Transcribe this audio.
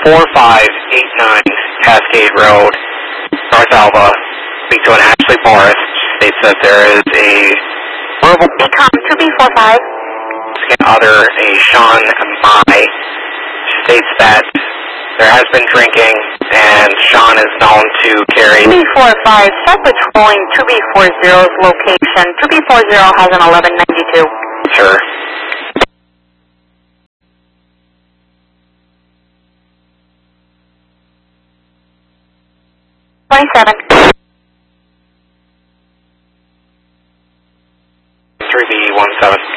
4589 Cascade Road, North Alva. Speak to an Ashley Morris. States that there is a verbal Econ 2B45. other, a Sean Mai. States that there has been drinking and Sean is known to carry 2B45, start patrolling 2B40's location. 2B40 has an 1192. Sure. $27. 3B17.